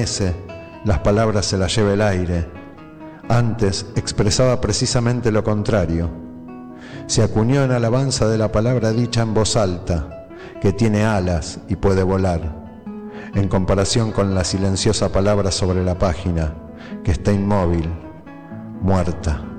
desvanece, las palabras se las lleva el aire. Antes expresaba precisamente lo contrario. Se acuñó en alabanza de la palabra dicha en voz alta, que tiene alas y puede volar, en comparación con la silenciosa palabra sobre la página, que está inmóvil, muerta.